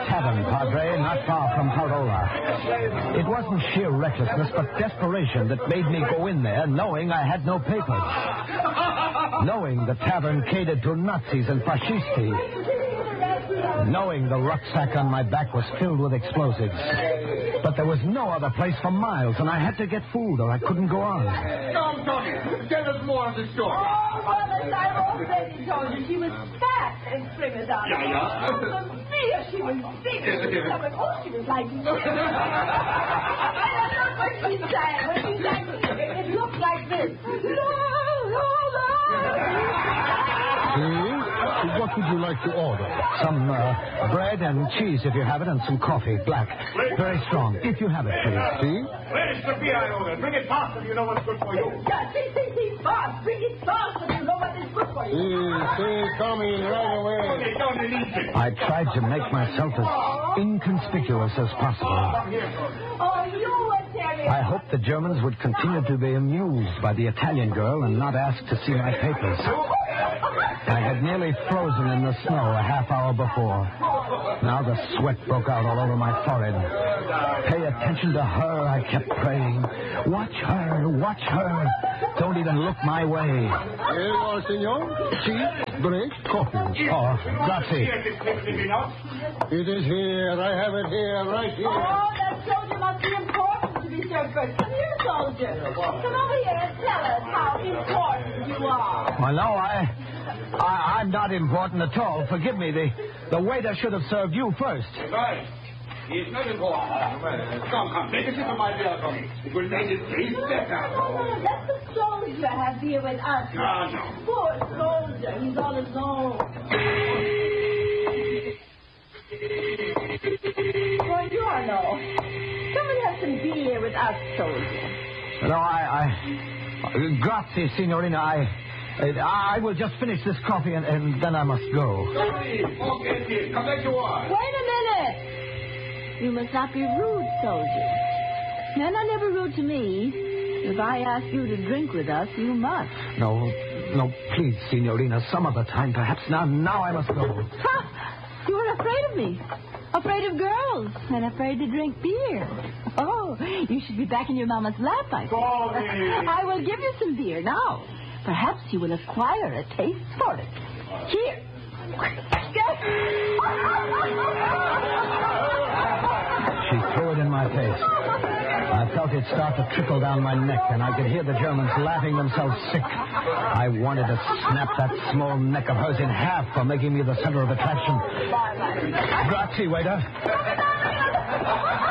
tavern, Padre, not far from Corolla. It wasn't sheer recklessness, but desperation that made me go in there, knowing I had no papers. Knowing the tavern catered to Nazis and fascisti. Knowing the rucksack on my back was filled with explosives. But there was no other place for miles, and I had to get food or I couldn't go on. Come, Tony, tell us more of the story. Oh, well, as I've already told you, she was fat and Springer's on. Yeah. Oh, Sophia, she was big. Oh, she was like... And that's not what she sang. When she sang, it looked like this. What would you like to order? Some bread and cheese, if you have it, and some coffee, black. Very strong, if you have it, please. See? Where's Sophia, I ordered? Bring it fast if you know what's good for you. Yeah, see, fast. Bring it fast if you know what is good for you. See, coming right away. I tried to make myself as inconspicuous as possible. Oh, you were telling... I hoped the Germans would continue to be amused by the Italian girl and not ask to see my papers. I had nearly frozen in the snow a half hour before. Now the sweat broke out all over my forehead. Pay attention to her, I kept praying. Watch her, watch her. Don't even look my way. Here you are, senor. See? Break, coffee. Oh, grazie. It is here. I have it here, right here. Oh, that soldier must be important to be served first. Come here, soldier. Come over here and tell us how important you are. Well, no, I'm not important at all. Forgive me. The waiter should have served you first. Right. He's not important. Come. Take a sip of my beer, Tony. It will make it taste better. No, let the soldier have beer with us. No. Poor soldier. He's all alone. Buongiorno. Come and have some beer with us, soldier. No, grazie, signorina. I will just finish this coffee and then I must go. Tony, okay, come back to work. Wait a minute. You must not be rude, soldier. Men are never rude to me. If I ask you to drink with us, you must. No, please, signorina. Some other time, perhaps. Now I must go. Ha! You were afraid of me. Afraid of girls. And afraid to drink beer. Oh, you should be back in your mama's lap, I think. I will give you some beer now. Perhaps you will acquire a taste for it. Here. She threw it in my face. I felt it start to trickle down my neck, and I could hear the Germans laughing themselves sick. I wanted to snap that small neck of hers in half for making me the center of attraction. Grazie, waiter.